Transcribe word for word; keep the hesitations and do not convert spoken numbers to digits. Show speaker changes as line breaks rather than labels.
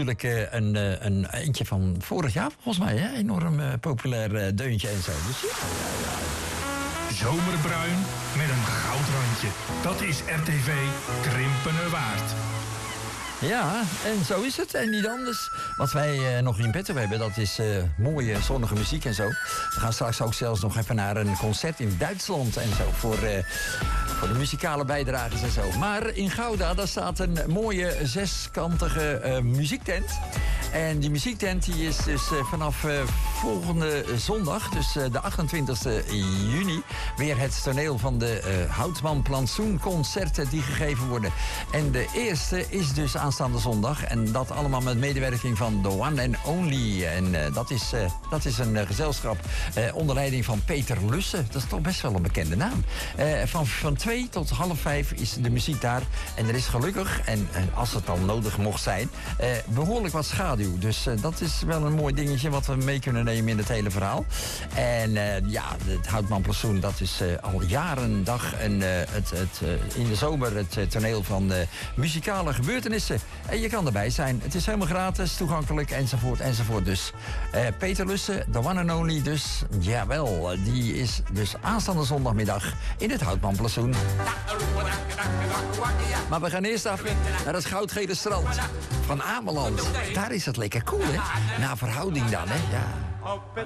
natuurlijk uh, een, uh, een eentje van vorig jaar, volgens mij. Hè? Enorm uh, populair uh, deuntje en zo. Dus ja, ja, ja.
Zomerbruin met een goudrandje. Dat is R T V Krimpene waard.
Ja, en zo is het. En niet anders. Wat wij uh, nog in petto hebben, dat is uh, mooie zonnige muziek en zo. We gaan straks ook zelfs nog even naar een concert in Duitsland en zo. Voor, uh, voor de muzikale bijdragers en zo. Maar in Gouda, daar staat een mooie zeskantige uh, muziektent. En die muziektent die is dus uh, vanaf uh, volgende zondag, dus uh, de achtentwintigste juni... weer het toneel van de uh, Houtman Plantsoen concerten die gegeven worden. En de eerste is dus aanstaande zondag. En dat allemaal met medewerking van The One and Only. En uh, dat, is, uh, dat is een uh, gezelschap uh, onder leiding van Peter Lussen. Dat is toch best wel een bekende naam. Uh, van, van twee tot half vijf is de muziek daar. En er is gelukkig, en uh, als het dan nodig mocht zijn, uh, behoorlijk wat schaduw. Dus uh, dat is wel een mooi dingetje wat we mee kunnen nemen in het hele verhaal. En uh, ja, het Houtman Plantsoen, dat is uh, al jaren dag en, uh, het, het, uh, in de zomer het uh, toneel van uh, muzikale gebeurtenissen. En je kan erbij zijn. Het is helemaal gratis, toegankelijk, enzovoort, enzovoort. Dus uh, Peter Lussen, the one and only dus, jawel, die is dus aanstaande zondagmiddag in het Houtman Plantsoen. Maar we gaan eerst af naar het goudgele strand van Ameland. Daar is het lekker cool, hè? Na verhouding dan, hè? Ja.